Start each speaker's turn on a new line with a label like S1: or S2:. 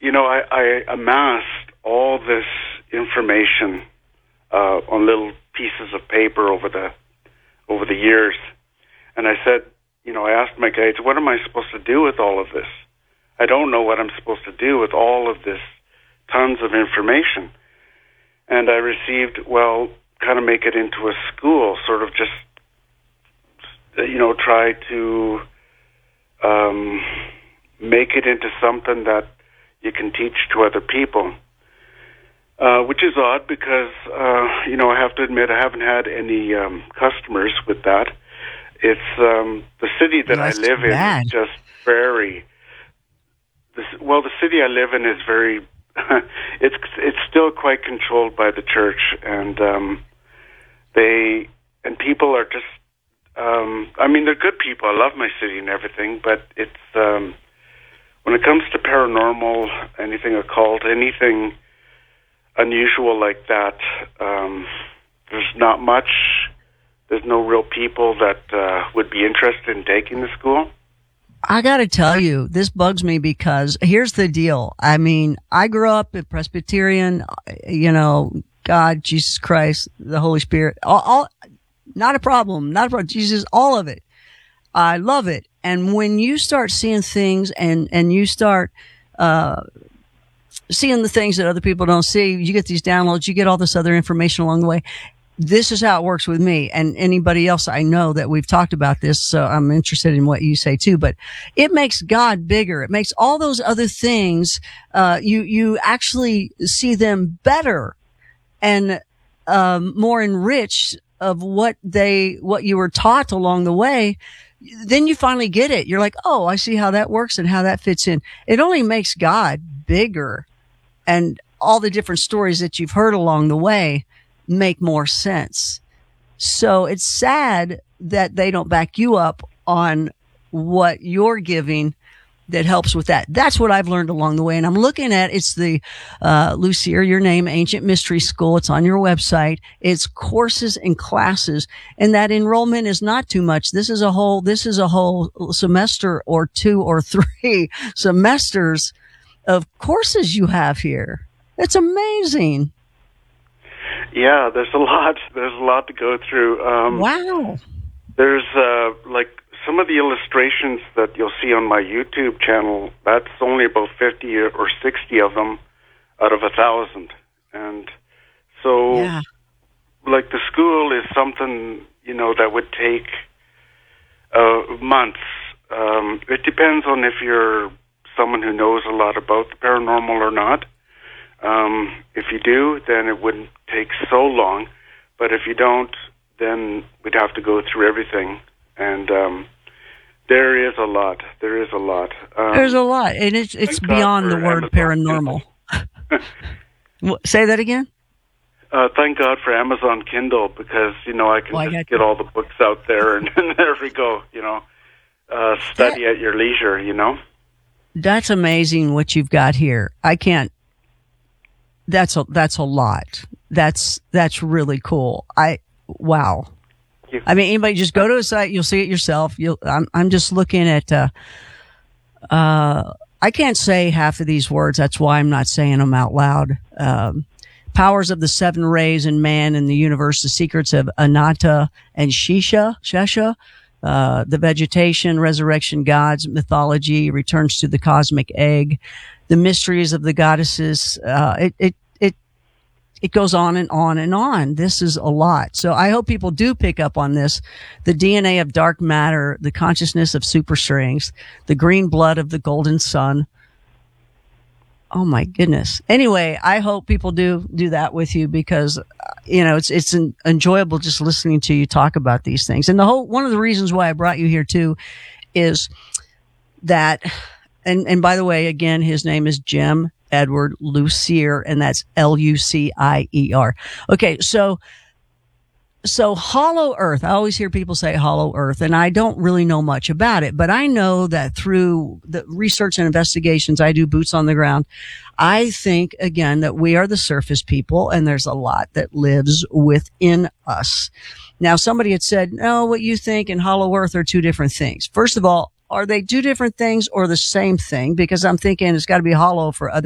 S1: I amassed all this information on little pieces of paper over the years, and I said, I asked my guides, what am I supposed to do with all of this? I don't know what I'm supposed to do with all of this, tons of information. And I received, kind of make it into a school, sort of just, try to make it into something that you can teach to other people, which is odd because, I have to admit I haven't had any customers with that. It's the city that I live in is just very... the city I live in is very... it's still quite controlled by the church, and people are just... they're good people. I love my city and everything, but it's... when it comes to paranormal, anything occult, anything unusual like that, there's not much. There's no real people that would be interested in taking the school.
S2: I got to tell you, this bugs me because here's the deal. I grew up in Presbyterian, God, Jesus Christ, the Holy Spirit, all not a problem, Jesus, all of it. I love it. And when you start seeing things and you start, seeing the things that other people don't see, you get these downloads, you get all this other information along the way. This is how it works with me and anybody else I know that we've talked about this. So I'm interested in what you say too, but it makes God bigger. It makes all those other things, you actually see them better and, more enriched of what you were taught along the way. Then you finally get it. You're like, oh, I see how that works and how that fits in. It only makes God bigger, and all the different stories that you've heard along the way make more sense. So it's sad that they don't back you up on what you're giving that helps with that. That's what I've learned along the way. And I'm looking at, it's the, Lucier, your name, Ancient Mystery School. It's on your website. It's courses and classes, and that enrollment is not too much. This is a whole semester or 2 or 3 semesters of courses you have here. It's amazing.
S1: Yeah, there's a lot to go through.
S2: Wow.
S1: There's, some of the illustrations that you'll see on my YouTube channel, that's only about 50 or 60 of them out of 1,000. And so, the school is something, that would take months. It depends on if you're someone who knows a lot about the paranormal or not. If you do, then it wouldn't take so long. But if you don't, then we'd have to go through everything. And there is a lot. There's a lot,
S2: and it's beyond the word paranormal. Say that again.
S1: Thank God for Amazon Kindle, because I can just get all the books out there, and there we go. Study at your leisure.
S2: That's amazing what you've got here. I can't. That's a lot. That's really cool. Wow. Anybody just go to a site, you'll see it yourself. I'm just looking at, I can't say half of these words. That's why I'm not saying them out loud. Powers of the 7 rays in man and the universe, the secrets of Anatta and Shesha, the vegetation, resurrection gods, mythology, returns to the cosmic egg, the mysteries of the goddesses. It goes on and on and on. This is a lot. So I hope people do pick up on this. The DNA of dark matter, the consciousness of superstrings, the green blood of the golden sun. Oh my goodness. Anyway, I hope people do that with you, because, it's enjoyable just listening to you talk about these things. And one of the reasons why I brought you here too is that, and by the way, again, his name is Jim Edward Lucier, and that's Lucier. Okay, so Hollow Earth, I always hear people say Hollow Earth, and I don't really know much about it, but I know that through the research and investigations I do, boots on the ground, I think, again, that we are the surface people, and there's a lot that lives within us. Now, somebody had said, no, what you think and Hollow Earth are 2 different things. First of all, are they 2 different things or the same thing? Because I'm thinking it's got to be hollow for other